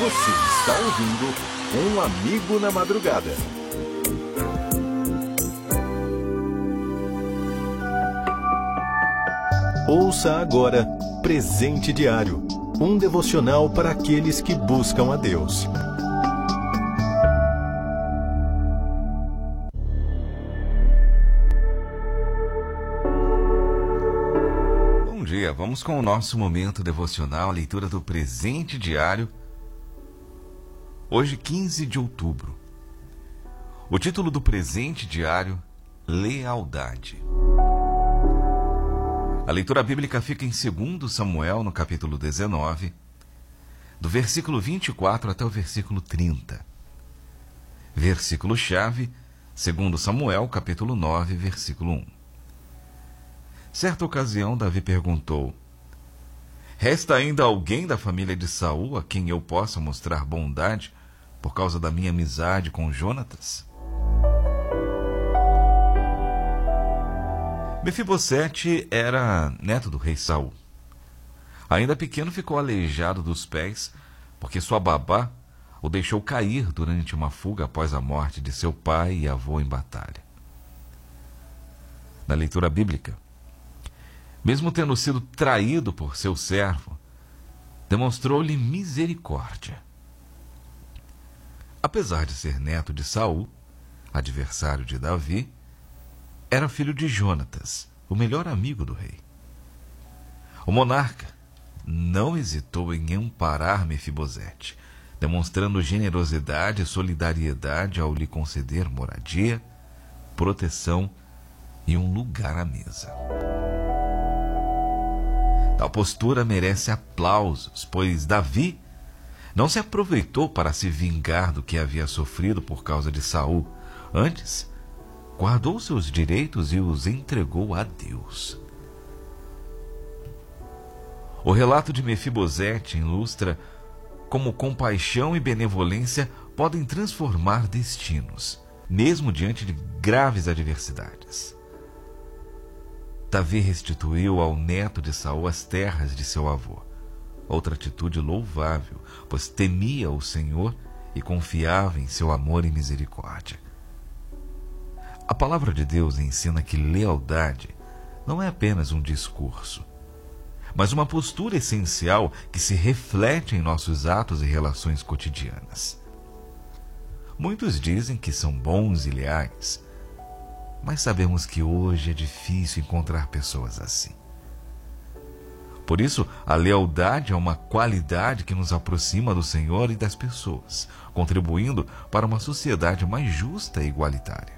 Você está ouvindo Um Amigo na Madrugada. Ouça agora Presente Diário, um devocional para aqueles que buscam a Deus. Bom dia, vamos com o nosso momento devocional, a leitura do Presente Diário. Hoje, 15 de outubro. O título do Presente Diário, Lealdade. A leitura bíblica fica em 2 Samuel, no capítulo 19, do versículo 24 até o versículo 30. Versículo-chave, 2 Samuel, capítulo 9, versículo 1. Certa ocasião, Davi perguntou: resta ainda alguém da família de Saul a quem eu possa mostrar bondade por causa da minha amizade com Jonatas? Mefibosete era neto do rei Saul. Ainda pequeno ficou aleijado dos pés porque sua babá o deixou cair durante uma fuga após a morte de seu pai e avô em batalha. Na leitura bíblica, mesmo tendo sido traído por seu servo, demonstrou-lhe misericórdia. Apesar de ser neto de Saul, adversário de Davi, era filho de Jonatas, o melhor amigo do rei. O monarca não hesitou em amparar Mefibosete, demonstrando generosidade e solidariedade ao lhe conceder moradia, proteção e um lugar à mesa. Tal postura merece aplausos, pois Davi não se aproveitou para se vingar do que havia sofrido por causa de Saul. Antes, guardou seus direitos e os entregou a Deus. O relato de Mefibosete ilustra como compaixão e benevolência podem transformar destinos, mesmo diante de graves adversidades. Davi restituiu ao neto de Saul as terras de seu avô. Outra atitude louvável, pois temia o Senhor e confiava em seu amor e misericórdia. A palavra de Deus ensina que lealdade não é apenas um discurso, mas uma postura essencial que se reflete em nossos atos e relações cotidianas. Muitos dizem que são bons e leais, mas sabemos que hoje é difícil encontrar pessoas assim. Por isso, a lealdade é uma qualidade que nos aproxima do Senhor e das pessoas, contribuindo para uma sociedade mais justa e igualitária.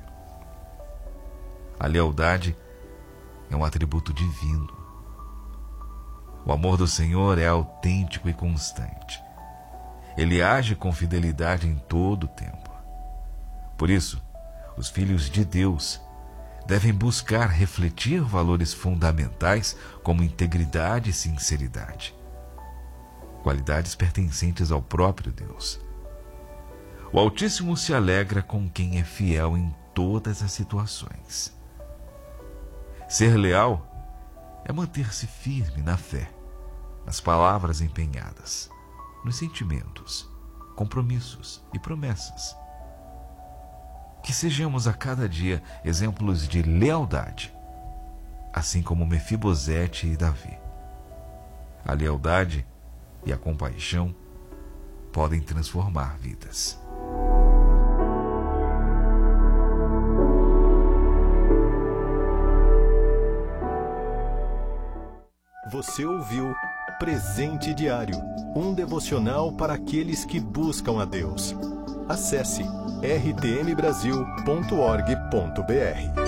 A lealdade é um atributo divino. O amor do Senhor é autêntico e constante. Ele age com fidelidade em todo o tempo. Por isso, os filhos de Deus devem buscar refletir valores fundamentais como integridade e sinceridade, qualidades pertencentes ao próprio Deus. O Altíssimo se alegra com quem é fiel em todas as situações. Ser leal é manter-se firme na fé, nas palavras empenhadas, nos sentimentos, compromissos e promessas. Que sejamos a cada dia exemplos de lealdade, assim como Mefibosete e Davi. A lealdade e a compaixão podem transformar vidas. Você ouviu Presente Diário, um devocional para aqueles que buscam a Deus. Acesse rtmbrasil.org.br.